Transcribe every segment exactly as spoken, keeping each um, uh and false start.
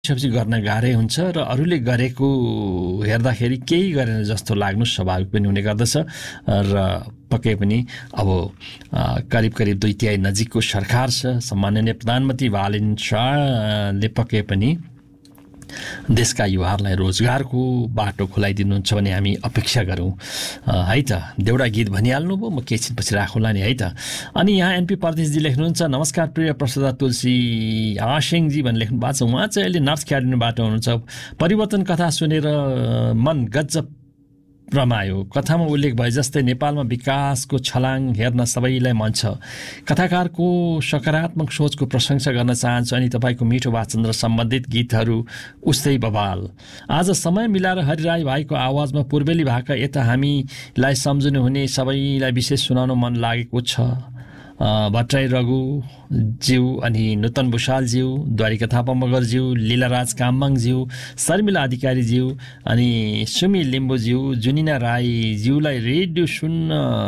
सब्जी गर्न गाह्रै हुन्छ र अरूले गरेको हेर्दाखेरि केही गरेन जस्तो लाग्नु स्वाभाविक पनि हुने गर्दछ र पक्कै पनि अब करिब करिब दुई तिहाई नजिकको सरकार छ। सम्माननीय प्रधानमन्त्री बालेन शाहले पक्कै पनि देशका युवाहरूलाई रोजगारको बाटो खुलाइदिनुहुन्छ भने हामी अपेक्षा गरौँ है त। देउडा गीत भनिहाल्नु भयो, म एकछिनपछि राखौँला नि है त। अनि यहाँ एनपी परदेशजी लेख्नुहुन्छ, नमस्कार प्रिय प्रसदा तुलसी आशेङजी भनेर लेख्नु भएको छ। उहाँ चाहिँ अहिले नर्थ क्यारोलिनाबाट हुनुहुन्छ। परिवर्तन कथा सुनेर मन गजब रमायो। कथामा उल्लेख भए जस्तै नेपालमा विकासको छलाङ हेर्न सबैलाई मन छ। कथाकारको सकारात्मक सोचको प्रशंसा गर्न चाहन्छु अनि तपाईँको मिठो वाचन र सम्बन्धित गीतहरू उस्तै बवाल। आज समय मिलाएर हरिराई भाइको आवाजमा पूर्वेली भाका यता हामीलाई सम्झनु हुने सबैलाई विशेष सुनाउन मन लागेको छ। भट्टराई रघुज्यू अनि नूतन भुषालज्यू, द्वारिका थापा मगरज्यू, लीलाराज कामबाङज्यू, शर्मिला अधिकारीज्यू अनि सुमी लिम्बुज्यू, जुनिना राईज्यूलाई रेडियो सुन्न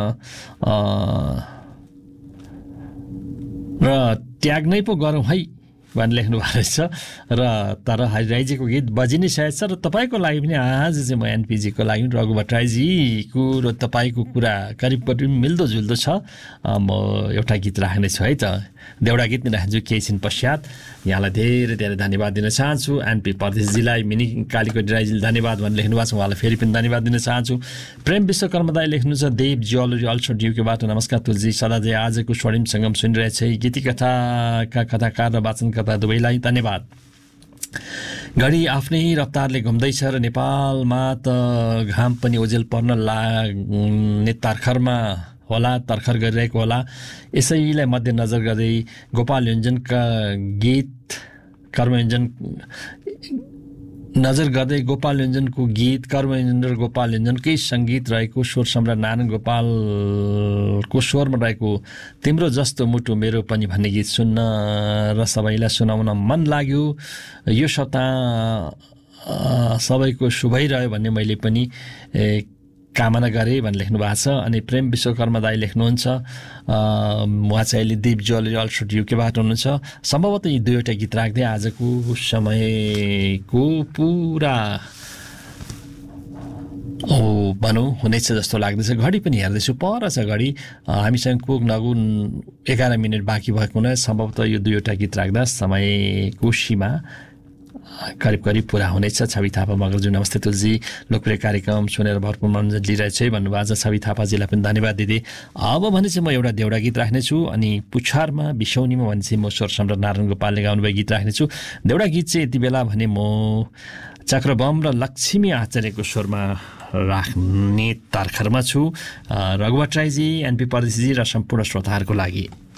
र ट्याग नै पो गरौँ है भनेर लेख्नु भएको रहेछ। र तर हरिराईजीको गीत बजि नै सकेको छ र तपाईँको लागि पनि आज चाहिँ म एनपिजीको लागि रघु भट्टराईजीको र तपाईँको कुरा करिब करिब मिल्दोजुल्दो छ। म एउटा गीत राख्नेछु है त, देउडा गीत नै राख्छु केही छिन पश्चात। यहाँलाई धेरै धेरै धन्यवाद दिन चाहन्छु। एनपी परदेशजीलाई, मिनी कालीको राईजीले धन्यवाद भनेर लेख्नु भएको छ, उहाँलाई फेरि पनि धन्यवाद दिन चाहन्छु। प्रेम विश्वकर्मदाई लेख्नुहुन्छ, देव ज्वालरी अल्सो ड्युकेबाट नमस्कार तुलजी, सदाजय आजको स्वर्णिम सङ्गम सुनिरहेछ। गीति कथाका कथाकार र वाचनकर्ता दुवैलाई धन्यवाद। घडी आफ्नै रफ्तारले घुम्दैछ र नेपालमा त घाम पनि ओझेल पर्न लाग्ने तर्खरमा होला तर्खर गरिरहेको होला। यसैलाई मध्यनजर गर्दै गोपाल योन्जनका गीत कर्मयोञ्जन नजर गर्दै गोपाल योन्जनको गीत कर्मयोञ्जन र गोपाल योन्जनकै सङ्गीत रहेको स्वर सम्राट नारायण गोपालको स्वरमा रहेको तिम्रो जस्तो मुटु मेरो पनि भन्ने गीत सुन्न र सबैलाई सुनाउन मन लाग्यो। यो सप्ताह सबैको शुभै रह्यो भन्ने मैले पनि कामना गरेँ भनेर लेख्नु भएको छ। अनि प्रेम विश्वकर्मा दाई लेख्नुहुन्छ, उहाँ चाहिँ अहिले दिप ज्वालरी अल्सो युकेबाट हुनुहुन्छ। सम्भवतः यी दुईवटा गीत राख्दै आजको समयको पुरा ओ भनौँ हुनेछ जस्तो लाग्दैछ। घडी पनि हेर्दैछु, पर छ घडी, हामीसँग कुक नगु एघार मिनट बाँकी भएको हुन सम्भवतः यो दुईवटा गीत राख्दा समयको सीमा करिब करिब पुरा हुनेछ। छवि थापा मगरज्यू नमस्ते तुलजी, लोकप्रिय कार्यक्रम सुनेर भरपूर मनोरञ्जन लिइरहेछ भन्नुभएको छ। छवि थापाजीलाई पनि धन्यवाद दिँदै अब भने चाहिँ म एउटा देउडा गीत राख्नेछु अनि पुछारमा बिसौनीमा भने चाहिँ म स्वर सम्राट नारायण गोपालले गाउनुभएको गीत राख्नेछु। देउडा गीत चाहिँ यति बेला भने म चक्रबम र लक्ष्मी आचार्यको स्वरमा राख्ने तर्खरमा छु। रघु भट्टराईजी, एनपी परदेशजी र सम्पूर्ण श्रोताहरूको लागि